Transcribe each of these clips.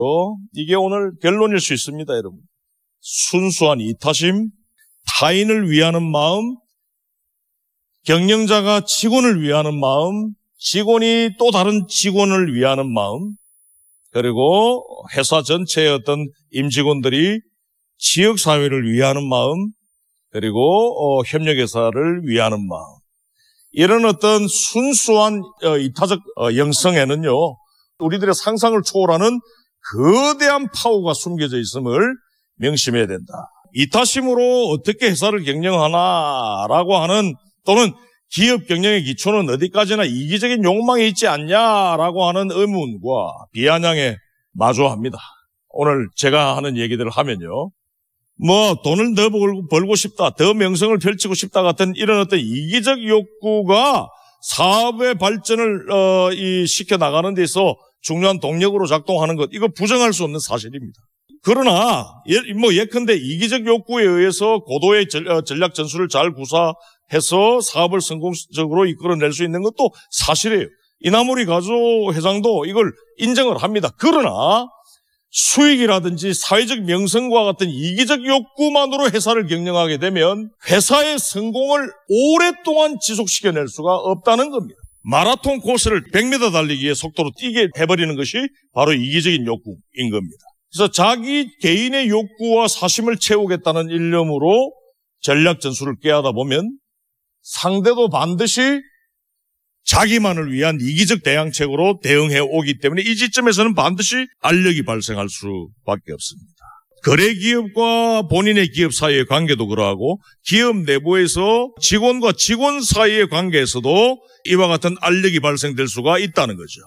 이게 오늘 결론일 수 있습니다, 여러분. 순수한 이타심, 타인을 위하는 마음, 경영자가 직원을 위하는 마음, 직원이 또 다른 직원을 위하는 마음, 그리고 회사 전체의 어떤 임직원들이 지역사회를 위하는 마음, 그리고 협력회사를 위하는 마음. 이런 어떤 순수한 이타적 영성에는요, 우리들의 상상을 초월하는 거대한 파워가 숨겨져 있음을 명심해야 된다. 이타심으로 어떻게 회사를 경영하나라고 하는, 또는 기업 경영의 기초는 어디까지나 이기적인 욕망이 있지 않냐라고 하는 의문과 비아냥에 마주합니다. 오늘 제가 하는 얘기들을 하면요, 돈을 더 벌고 싶다, 더 명성을 펼치고 싶다 같은 이런 어떤 이기적 욕구가 사업의 발전을 시켜 나가는 데 있어 중요한 동력으로 작동하는 것, 이거 부정할 수 없는 사실입니다. 그러나 예컨대 이기적 욕구에 의해서 고도의 전략 전술을 잘 구사해서 사업을 성공적으로 이끌어낼 수 있는 것도 사실이에요. 이나모리 가조 회장도 이걸 인정을 합니다. 그러나 수익이라든지 사회적 명성과 같은 이기적 욕구만으로 회사를 경영하게 되면 회사의 성공을 오랫동안 지속시켜낼 수가 없다는 겁니다. 마라톤 코스를 100m 달리기의 속도로 뛰게 해버리는 것이 바로 이기적인 욕구인 겁니다. 그래서 자기 개인의 욕구와 사심을 채우겠다는 일념으로 전략 전술을 꾀하다 보면 상대도 반드시 자기만을 위한 이기적 대항책으로 대응해 오기 때문에 이 지점에서는 반드시 알력이 발생할 수밖에 없습니다. 거래기업과 본인의 기업 사이의 관계도 그러하고 기업 내부에서 직원과 직원 사이의 관계에서도 이와 같은 알력이 발생될 수가 있다는 거죠.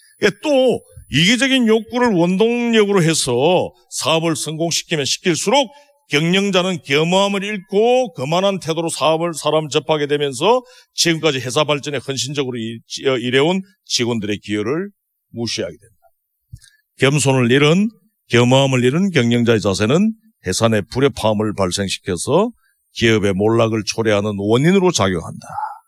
또 이기적인 욕구를 원동력으로 해서 사업을 성공시키면 시킬수록 경영자는 겸허함을 잃고 거만한 태도로 사람 접하게 되면서 지금까지 회사 발전에 헌신적으로 일해온 직원들의 기여를 무시하게 됩니다. 겸손을 잃은, 겸허함을 잃은 경영자의 자세는 회사 내 불협화음을 발생시켜서 기업의 몰락을 초래하는 원인으로 작용한다.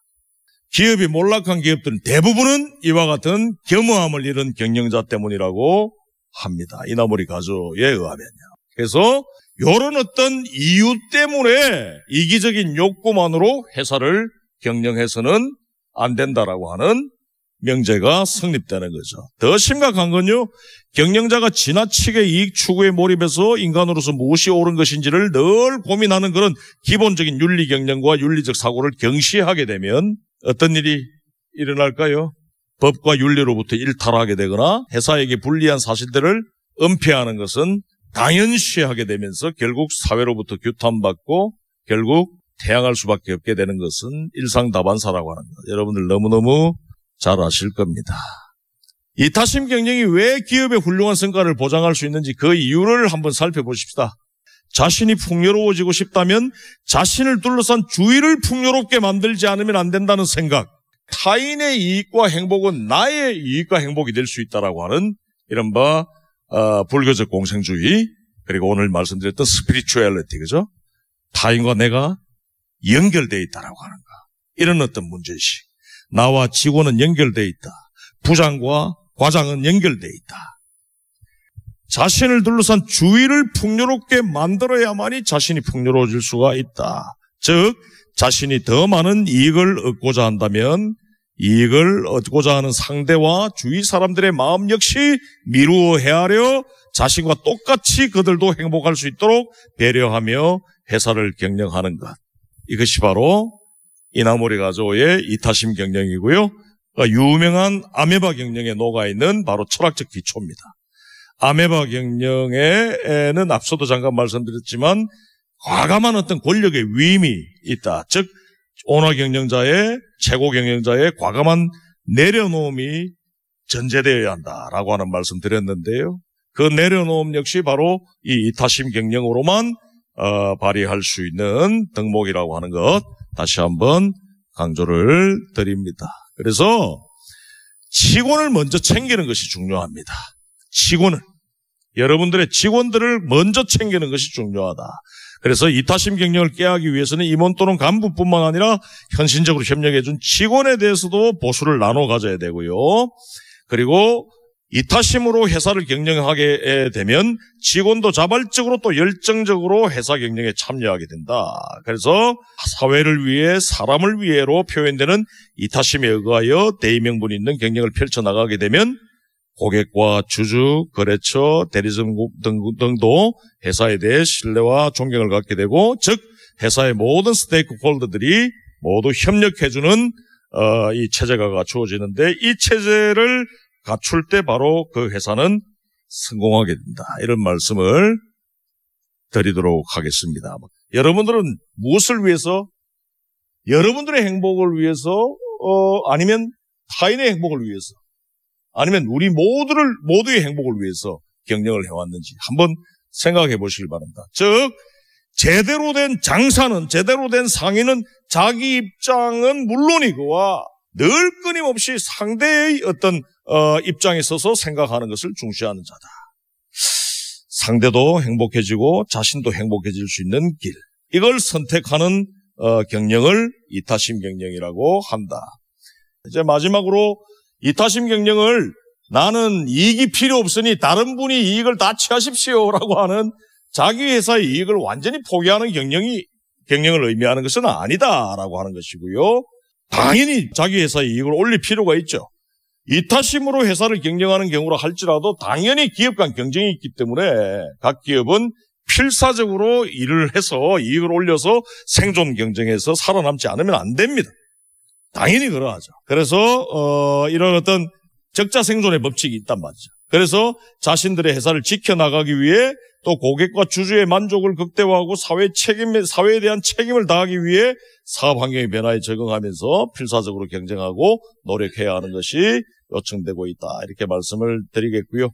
기업이 몰락한 기업들은 대부분은 이와 같은 겸허함을 잃은 경영자 때문이라고 합니다. 이나모리 가조에 의하면요. 그래서 이런 어떤 이유 때문에 이기적인 욕구만으로 회사를 경영해서는 안 된다라고 하는 명제가 성립되는 거죠. 더 심각한 건요, 경영자가 지나치게 이익 추구에 몰입해서 인간으로서 무엇이 옳은 것인지를 늘 고민하는 그런 기본적인 윤리 경영과 윤리적 사고를 경시하게 되면 어떤 일이 일어날까요? 법과 윤리로부터 일탈하게 되거나 회사에게 불리한 사실들을 은폐하는 것은 당연시하게 되면서 결국 사회로부터 규탄받고 결국 태양할 수밖에 없게 되는 것은 일상다반사라고 하는 것. 여러분들 너무너무 잘 아실 겁니다. 이타심 경영이 왜 기업의 훌륭한 성과를 보장할 수 있는지 그 이유를 한번 살펴보십시다. 자신이 풍요로워지고 싶다면 자신을 둘러싼 주위를 풍요롭게 만들지 않으면 안 된다는 생각. 타인의 이익과 행복은 나의 이익과 행복이 될 수 있다라고 하는 이른바 불교적 공생주의, 그리고 오늘 말씀드렸던 스피리추얼리티, 그죠? 타인과 내가 연결되어 있다라고 하는 거. 이런 어떤 문제의식. 나와 직원은 연결되어 있다. 부장과 과장은 연결되어 있다. 자신을 둘러싼 주위를 풍요롭게 만들어야만이 자신이 풍요로워질 수가 있다. 즉, 자신이 더 많은 이익을 얻고자 한다면 이익을 얻고자 하는 상대와 주위 사람들의 마음 역시 미루어 헤아려 자신과 똑같이 그들도 행복할 수 있도록 배려하며 회사를 경영하는 것. 이것이 바로 이나모리 가조의 이타심 경영이고요. 유명한 아메바 경영에 녹아있는 바로 철학적 기초입니다. 아메바 경영에는 앞서도 잠깐 말씀드렸지만 과감한 어떤 권력의 위임이 있다. 즉 오너 경영자의, 최고 경영자의 과감한 내려놓음이 전제되어야 한다라고 하는 말씀 드렸는데요. 그 내려놓음 역시 바로 이 이타심 경영으로만 발휘할 수 있는 덕목이라고 하는 것 다시 한번 강조를 드립니다. 그래서 직원을 먼저 챙기는 것이 중요합니다. 직원을, 여러분들의 직원들을 먼저 챙기는 것이 중요하다. 그래서 이타심 경영을 깨하기 위해서는 임원 또는 간부뿐만 아니라 현신적으로 협력해준 직원에 대해서도 보수를 나눠 가져야 되고요. 그리고 이타심으로 회사를 경영하게 되면 직원도 자발적으로 또 열정적으로 회사 경영에 참여하게 된다. 그래서 사회를 위해 사람을 위해로 표현되는 이타심에 의하여 대의명분이 있는 경영을 펼쳐나가게 되면 고객과 주주, 거래처, 대리점국 등도 회사에 대해 신뢰와 존경을 갖게 되고, 즉 회사의 모든 스테이크홀더들이 모두 협력해주는 이 체제가 갖추어지는데, 이 체제를 갖출 때 바로 그 회사는 성공하게 된다. 이런 말씀을 드리도록 하겠습니다. 여러분들은 무엇을 위해서, 여러분들의 행복을 위해서, 아니면 타인의 행복을 위해서, 아니면 우리 모두의 행복을 위해서 경영을 해왔는지 한번 생각해 보시길 바랍니다. 즉, 제대로 된 장사는, 제대로 된 상인은 자기 입장은 물론이고와 늘 끊임없이 상대의 어떤 입장에 서서 생각하는 것을 중시하는 자다. 상대도 행복해지고 자신도 행복해질 수 있는 길, 이걸 선택하는 경영을 이타심 경영이라고 한다. 이제 마지막으로 이타심 경영을 나는 이익이 필요 없으니 다른 분이 이익을 다 취하십시오라고 하는 자기 회사의 이익을 완전히 포기하는 경영을 의미하는 것은 아니다라고 하는 것이고요. 당연히 자기 회사의 이익을 올릴 필요가 있죠. 이타심으로 회사를 경영하는 경우라 할지라도 당연히 기업 간 경쟁이 있기 때문에 각 기업은 필사적으로 일을 해서 이익을 올려서 생존 경쟁에서 살아남지 않으면 안 됩니다. 당연히 그러하죠. 그래서 이런 어떤 적자 생존의 법칙이 있단 말이죠. 그래서 자신들의 회사를 지켜나가기 위해 또 고객과 주주의 만족을 극대화하고 사회에 대한 책임을 다하기 위해 사업 환경의 변화에 적응하면서 필사적으로 경쟁하고 노력해야 하는 것이 요청되고 있다. 이렇게 말씀을 드리겠고요.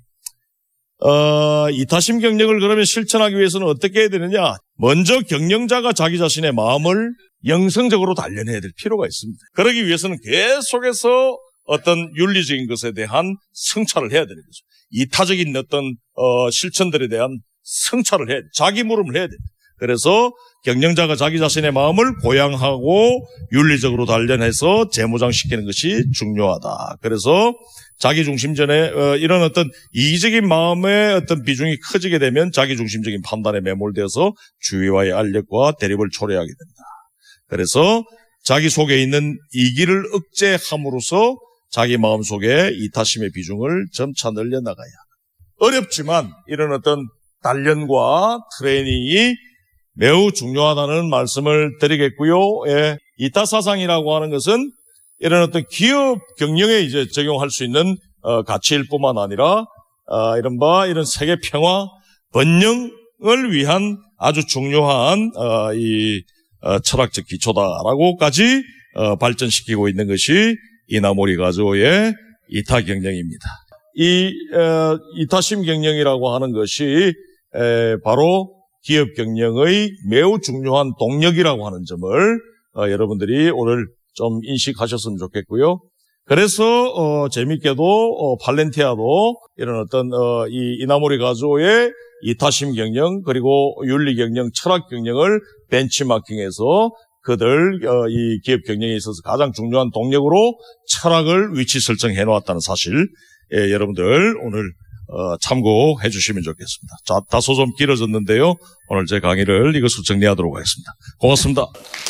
이타심 경영을 그러면 실천하기 위해서는 어떻게 해야 되느냐? 먼저 경영자가 자기 자신의 마음을 영성적으로 단련해야 될 필요가 있습니다. 그러기 위해서는 계속해서 어떤 윤리적인 것에 대한 성찰을 해야 되는 거죠. 이타적인 어떤 실천들에 대한 성찰을 해야 돼. 자기 물음을 해야 돼. 그래서 경영자가 자기 자신의 마음을 고양하고 윤리적으로 단련해서 재무장시키는 것이 중요하다. 그래서 자기중심전에 이런 어떤 이기적인 마음의 어떤 비중이 커지게 되면 자기중심적인 판단에 매몰되어서 주위와의 알력과 대립을 초래하게 된다. 그래서 자기 속에 있는 이기를 억제함으로써 자기 마음속에 이타심의 비중을 점차 늘려나가야 한다. 어렵지만 이런 어떤 단련과 트레이닝이 매우 중요하다는 말씀을 드리겠고요. 예, 이타사상이라고 하는 것은 이런 어떤 기업 경영에 이제 적용할 수 있는 가치일 뿐만 아니라 이런 세계 평화, 번영을 위한 아주 중요한 철학적 기초다라고까지 발전시키고 있는 것이 이나모리 가조의 이타 경영입니다. 이 이타심 경영이라고 하는 것이 바로 기업 경영의 매우 중요한 동력이라고 하는 점을 여러분들이 오늘 좀 인식하셨으면 좋겠고요. 그래서 재밌게도 팔렌티아도 이런 어떤 이 이나모리 가조의 이타심 경영 그리고 윤리 경영, 철학 경영을 벤치마킹해서 그들 이 기업 경영에 있어서 가장 중요한 동력으로 철학을 위치 설정해 놓았다는 사실 여러분들 오늘 참고해 주시면 좋겠습니다. 자, 다소 좀 길어졌는데요. 오늘 제 강의를 이것으로 정리하도록 하겠습니다. 고맙습니다.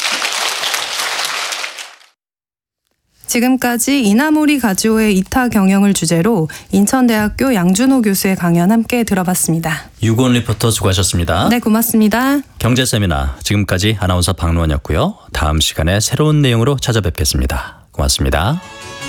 지금까지 이나모리 가지오의 이타 경영을 주제로 인천대학교 양준호 교수의 강연 함께 들어봤습니다. 유건 리포터 수고하셨습니다. 네, 고맙습니다. 경제세미나 지금까지 아나운서 박노원이었고요. 다음 시간에 새로운 내용으로 찾아뵙겠습니다. 고맙습니다.